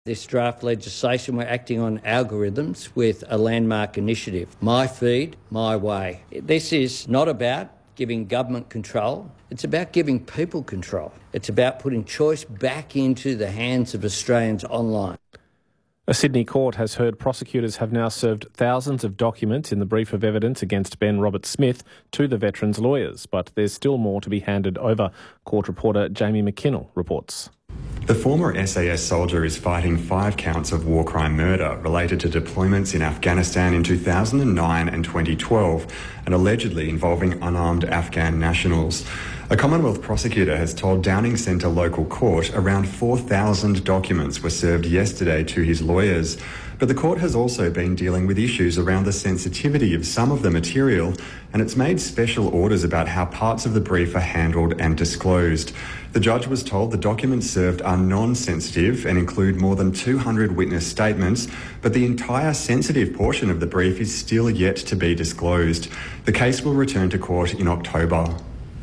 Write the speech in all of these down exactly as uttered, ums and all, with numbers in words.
This draft legislation, we're acting on algorithms with a landmark initiative, My Feed, My Way. This is not about giving government control, it's about giving people control. It's about putting choice back into the hands of Australians online. A Sydney court has heard prosecutors have now served thousands of documents in the brief of evidence against Ben Roberts-Smith to the veterans' lawyers, but there's still more to be handed over. Court reporter Jamie McKinnell reports. The former S A S soldier is fighting five counts of war crime murder related to deployments in Afghanistan in two thousand nine and twenty twelve and allegedly involving unarmed Afghan nationals. A Commonwealth prosecutor has told Downing Centre Local Court around four thousand documents were served yesterday to his lawyers. But the court has also been dealing with issues around the sensitivity of some of the material, and it's made special orders about how parts of the brief are handled and disclosed. The judge was told the documents served are non-sensitive and include more than two hundred witness statements, but the entire sensitive portion of the brief is still yet to be disclosed. The case will return to court in October.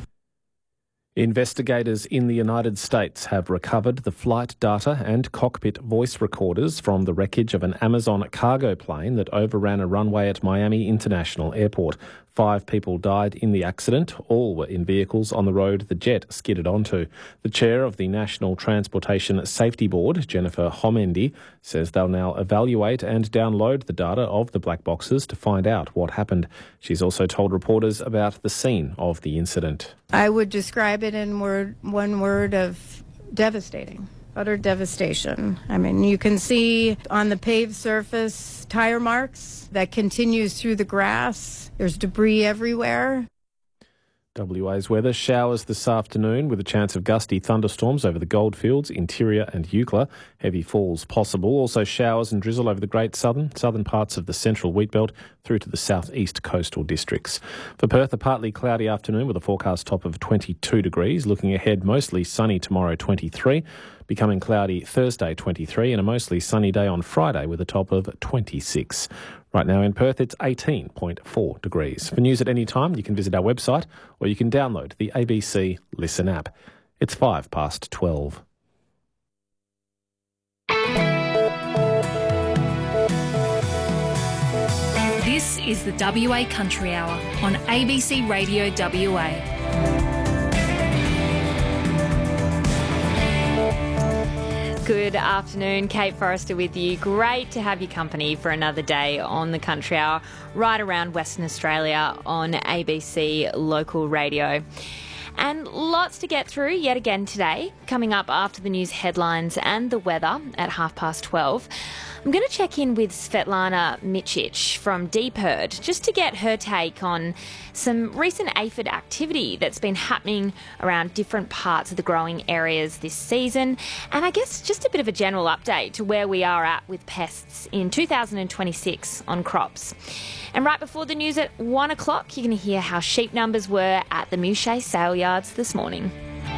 Investigators in the United States have recovered the flight data and cockpit voice recorders from the wreckage of an Amazon cargo plane that overran a runway at Miami International Airport. Five people died in the accident. All were in vehicles on the road the jet skidded onto. The chair of the National Transportation Safety Board, Jennifer Homendy, says they'll now evaluate and download the data of the black boxes to find out what happened. She's also told reporters about the scene of the incident. I would describe it in word, one word of devastating. Utter devastation. I mean, you can see on the paved surface tire marks that continues through the grass. There's debris everywhere. W A's weather: showers this afternoon with a chance of gusty thunderstorms over the Goldfields, Interior and Eucla. Heavy falls possible. Also showers and drizzle over the Great Southern, southern parts of the central Wheatbelt through to the southeast coastal districts. For Perth, a partly cloudy afternoon with a forecast top of twenty-two degrees. Looking ahead, mostly sunny tomorrow, twenty-three. Becoming cloudy Thursday, twenty-three, and a mostly sunny day on Friday with a top of twenty-six. Right now in Perth, it's eighteen point four degrees. For news at any time, you can visit our website or you can download the A B C Listen app. It's five past twelve. This is the W A Country Hour on A B C Radio W A. Good afternoon, Kate Forrester with you. Great to have your company for another day on the Country Hour, right around Western Australia on A B C Local Radio. And lots to get through yet again today, coming up after the news headlines and the weather at half past twelve. I'm going to check in with Svetlana Michich from Deep Herd just to get her take on some recent aphid activity that's been happening around different parts of the growing areas this season, and I guess just a bit of a general update to where we are at with pests in two thousand twenty-six on crops. And right before the news at one o'clock, you're going to hear how sheep numbers were at the Mouchet sale yards this morning.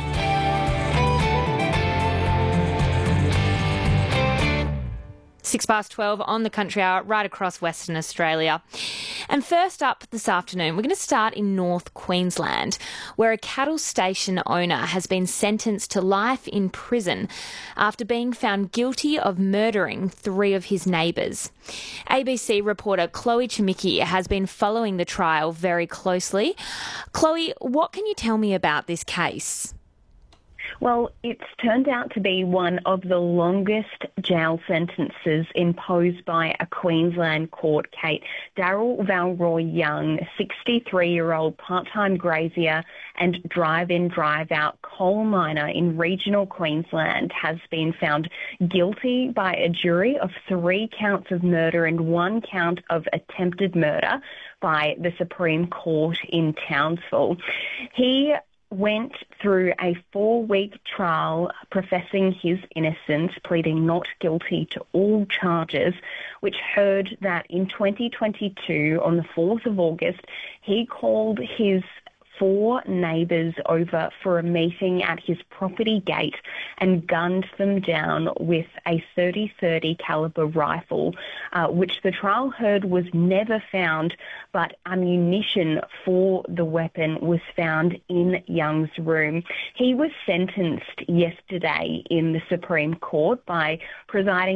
Six past twelve on the Country Hour, right across Western Australia. And first up this afternoon, we're going to start in North Queensland, where a cattle station owner has been sentenced to life in prison after being found guilty of murdering three of his neighbours. A B C reporter Chloe Chimicki has been following the trial very closely. Chloe, what can you tell me about this case? Well, it's turned out to be one of the longest jail sentences imposed by a Queensland court, Kate. Daryl Valroy Young, sixty-three-year-old part-time grazier and drive-in, drive-out coal miner in regional Queensland, has been found guilty by a jury of three counts of murder and one count of attempted murder by the Supreme Court in Townsville. He went through a four-week trial professing his innocence, pleading not guilty to all charges, which heard that in twenty twenty-two, on the fourth of August, he called his four neighbours over for a meeting at his property gate and gunned them down with a thirty thirty caliber rifle, uh, which the trial heard was never found, but ammunition for the weapon was found in Young's room. He was sentenced yesterday in the Supreme Court by presiding